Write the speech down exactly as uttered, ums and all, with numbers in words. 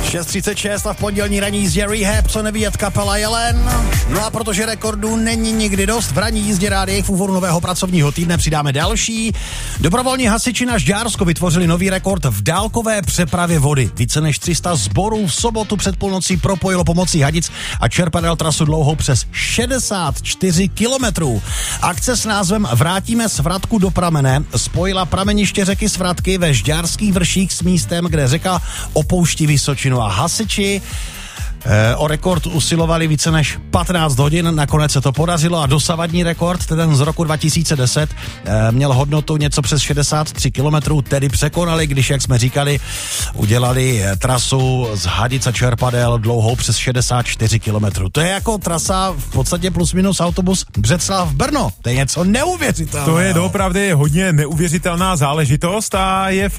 šest třicet šest a v pondělní ranní jízdě Rehab, co neví, jet kapela Jelen. No a protože rekordů není nikdy dost, v ranní jízdě rádi v úvodu nového pracovního týdne přidáme další. Dobrovolní hasiči na Žďársko vytvořili nový rekord v dálkové přepravě vody. Více než tři sta sborů v sobotu před půlnocí propojilo pomocí hadic a čerpadel trasu dlouhou přes šedesát čtyři kilometrů. Akce s názvem Vrátíme svratku do pramene spojila prameniště řeky Svratky ve Žďárských vrších s místem, kde řeka opouští Vysočinu, a hasiči e, o rekord usilovali více než patnáct hodin, nakonec se to podařilo a dosavadní rekord, ten z roku dva tisíce deset, e, měl hodnotu něco přes šedesát tři kilometrů, tedy překonali, když, jak jsme říkali, udělali trasu z hadic a čerpadel dlouhou přes šedesát čtyři kilometrů. To je jako trasa v podstatě plus minus autobus Břeclav Brno. To je něco neuvěřitelného. To je doopravdy hodně neuvěřitelná záležitost a je